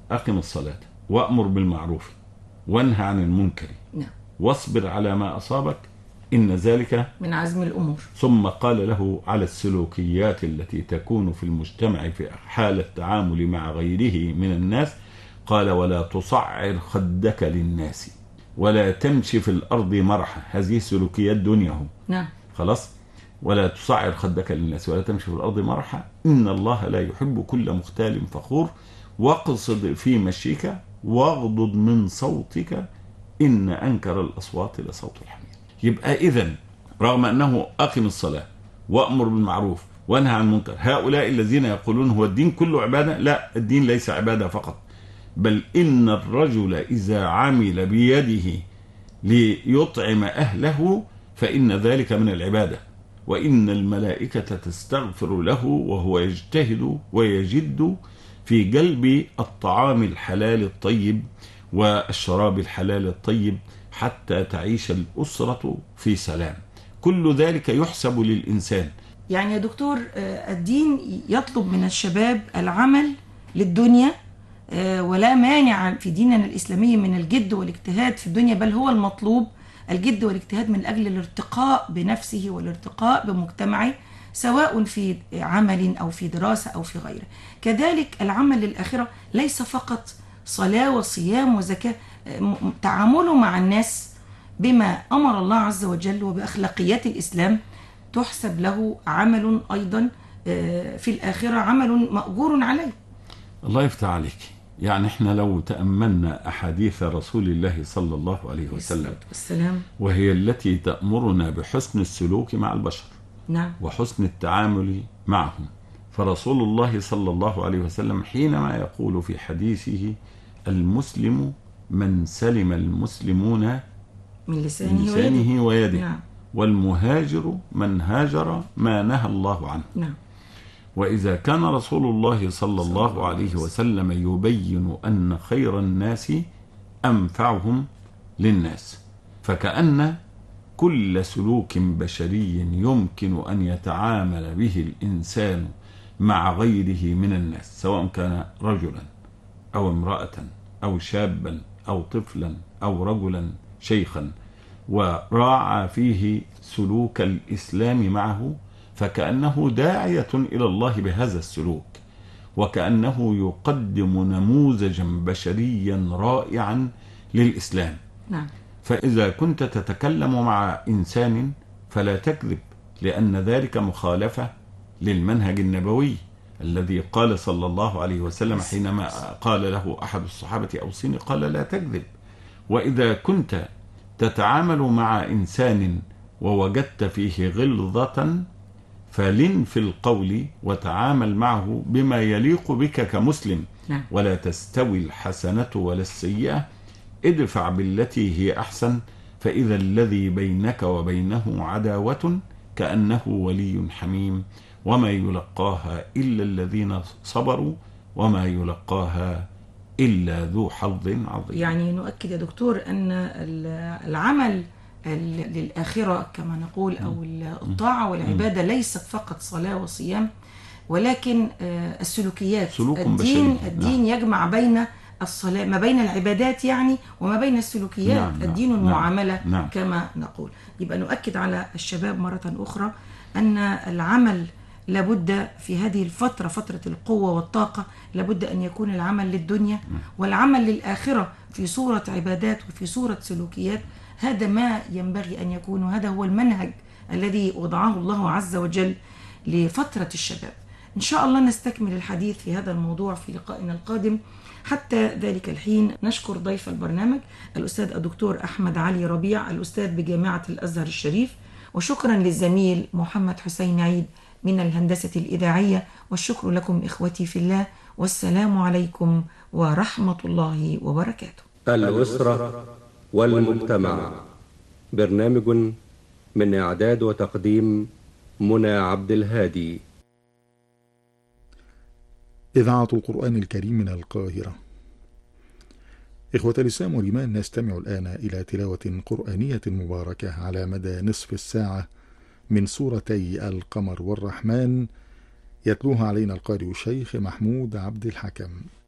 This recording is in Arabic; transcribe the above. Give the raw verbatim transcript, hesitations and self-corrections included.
أقم الصلاة وأمر بالمعروف وانهى عن المنكر نعم. واصبر على ما أصابك إن ذلك من عزم الأمور. ثم قال له على السلوكيات التي تكون في المجتمع في حال التعامل مع غيره من الناس، قال ولا تصعر خدك للناس ولا تمشي في الأرض مرحا. هذه سلوكيات دنياه. نعم. خلاص. ولا تصعر خدك للناس ولا تمشي في الأرض مرحا إن الله لا يحب كل مختال فخور واقصد في مشيك واغضض من صوتك إن أنكر الأصوات لصوت الحمير. يبقى إذن رغم أنه أقم الصلاة وأمر بالمعروف وانهى عن المنكر، هؤلاء الذين يقولون هو الدين كله عبادة، لا، الدين ليس عبادة فقط، بل إن الرجل إذا عمل بيده ليطعم أهله فإن ذلك من العبادة، وإن الملائكة تستغفر له وهو يجتهد ويجد في جلب الطعام الحلال الطيب والشراب الحلال الطيب حتى تعيش الأسرة في سلام. كل ذلك يحسب للإنسان. يعني يا دكتور الدين يطلب من الشباب العمل للدنيا، ولا مانع في ديننا الإسلامي من الجد والاجتهاد في الدنيا، بل هو المطلوب الجد والاجتهاد من أجل الارتقاء بنفسه والارتقاء بمجتمعه، سواء في عمل أو في دراسة أو في غيره. كذلك العمل للآخرة ليس فقط صلاة وصيام وزكاة، تعامله مع الناس بما أمر الله عز وجل وبأخلاقيات الإسلام تحسب له عمل أيضا في الآخرة، عمل مأجور عليه. الله يفتح عليك. يعني احنا لو تأملنا أحاديث رسول الله صلى الله عليه وسلم والسلام، وهي التي تأمرنا بحسن السلوك مع البشر، نعم، وحسن التعامل معهم، فرسول الله صلى الله عليه وسلم حينما يقول في حديثه المسلم من سلم المسلمون من لسانه, من لسانه ويده, ويده. نعم. والمهاجر من هاجر ما نهى الله عنه. نعم. وإذا كان رسول الله صلى الله عليه وسلم يبين أن خير الناس أنفعهم للناس، فكأن كل سلوك بشري يمكن أن يتعامل به الإنسان مع غيره من الناس، سواء كان رجلا أو امرأة أو شابا أو طفلا أو رجلا شيخا، وراعى فيه سلوك الإسلام معه، فكأنه داعية إلى الله بهذا السلوك، وكأنه يقدم نموذجا بشريا رائعا للإسلام. نعم. فإذا كنت تتكلم مع إنسان فلا تكذب، لأن ذلك مخالفة للمنهج النبوي الذي قال صلى الله عليه وسلم حينما قال له أحد الصحابة أوصيني قال لا تكذب. وإذا كنت تتعامل مع إنسان ووجدت فيه غلظة فلن في القول وتعامل معه بما يليق بك كمسلم. نعم. ولا تستوي الحسنة ولا السيئة ادفع بالتي هي أحسن فإذا الذي بينك وبينه عداوة كأنه ولي حميم وما يلقاها إلا الذين صبروا وما يلقاها إلا ذو حظ عظيم. يعني نؤكد يا دكتور أن العمل للآخرة كما نقول أو الطاعة والعبادة ليست فقط صلاة وصيام، ولكن السلوكيات. الدين, الدين يجمع بين الصلاة ما بين العبادات يعني وما بين السلوكيات. نعم. الدين المعاملة. نعم. كما نقول. يبقى نؤكد على الشباب مرة أخرى أن العمل لابد في هذه الفترة فترة القوة والطاقة لابد أن يكون العمل للدنيا والعمل للآخرة في صورة عبادات وفي صورة سلوكيات. هذا ما ينبغي أن يكون، وهذا هو المنهج الذي وضعه الله عز وجل لفترة الشباب. إن شاء الله نستكمل الحديث في هذا الموضوع في لقائنا القادم. حتى ذلك الحين نشكر ضيف البرنامج الأستاذ الدكتور أحمد علي ربيع الأستاذ بجامعة الأزهر الشريف، وشكرا للزميل محمد حسين عيد من الهندسة الإذاعية، والشكر لكم إخوتي في الله، والسلام عليكم ورحمة الله وبركاته. الأسرة والمجتمع، برنامج من إعداد وتقديم منى عبد الهادي. إذاعة القرآن الكريم من القاهرة. إخوة الإسلام والإيمان، نستمع الآن إلى تلاوة قرآنية مباركة على مدى نصف الساعة من سورتي القمر والرحمن، يتلوها علينا القارئ الشيخ محمود عبد الحكم.